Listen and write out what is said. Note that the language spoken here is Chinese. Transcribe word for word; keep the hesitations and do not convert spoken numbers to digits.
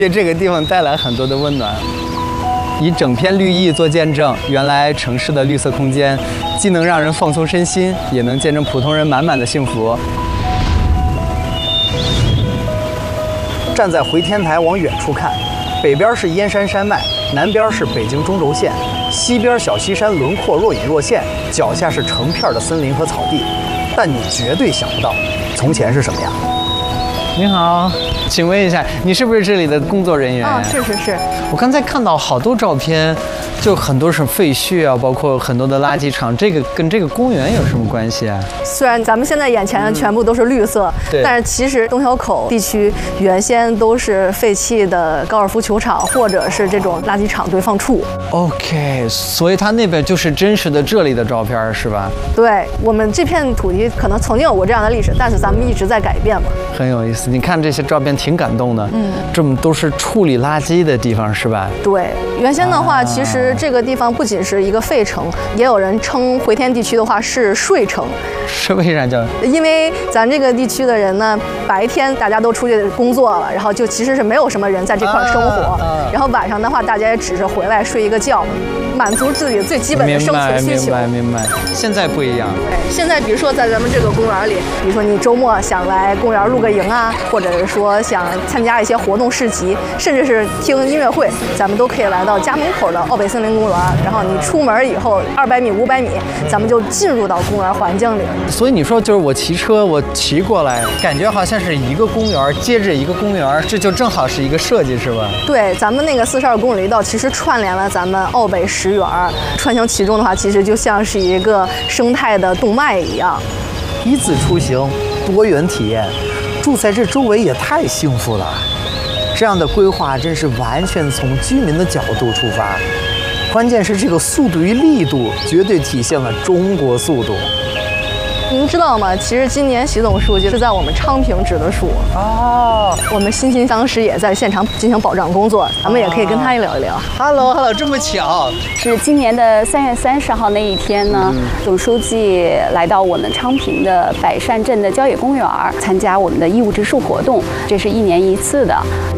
给这个地方带来很多的温暖。以整片绿意做见证，原来城市的绿色空间既能让人放松身心，也能见证普通人满满的幸福。站在回天台往远处看，北边是燕山山脉，南边是北京中轴线，西边小西山轮廓若隐若现，脚下是成片的森林和草地。但你绝对想不到，从前是什么样。您好，请问一下，你是不是这里的工作人员？ 啊，是是是。 我刚才看到好多照片，就很多是废墟啊，包括很多的垃圾场，这个跟这个公园有什么关系啊？ 虽然咱们现在眼前全部都是绿色， 对， 但是其实东小口地区原先都是废弃的高尔夫球场或者是这种垃圾场堆放处。 OK， 所以它那边就是真实的这里的照片，是吧？ 对，我们这片土地可能曾经有过这样的历史，但是咱们一直在改变嘛。 很有意思，你看这些照片挺感动的。 嗯， 这么都是处理垃圾的地方，是吧？ 对，原先的话， 啊、 其实这个地方不仅是一个废城，也有人称回天地区的话是睡城。 是为啥叫？ 因为咱这个地区的人呢，白天大家都出去工作了，然后就其实是没有什么人在这块生活。啊啊、然后晚上的话，大家也只是回来睡一个觉，满足自己最基本的生存需求。 明白，明白，明白。现在不一样。 对，现在比如说在咱们这个公园里，比如说你周末想来公园露个营啊，或者是说想参加一些活动市集，甚至是听音乐会，咱们都可以来到家门口的奥北森林公园。然后你出门以后，二百米、五百米，咱们就进入到公园环境里。 所以你说，就是我骑车，我骑过来，感觉好像是一个公园接着一个公园，这就正好是一个设计，是吧？ 对，咱们那个四十二公里道其实串联了咱们奥北十园，串行其中的话，其实就像是一个生态的动脉一样。 一次出行，多元体验，住在这周围也太幸福了。这样的规划真是完全从居民的角度出发，关键是这个速度与力度绝对体现了中国速度。 您知道吗？其实今年习总书记是在我们昌平植的树哦。我们欣欣当时也在现场进行保障工作，咱们也可以跟他聊一聊。 Hello Hello， 这么巧， 是今年的三月三十号那一天呢，嗯、总书记来到我们昌平的百善镇的郊野公园参加我们的义务植树活动，这是一年一次的。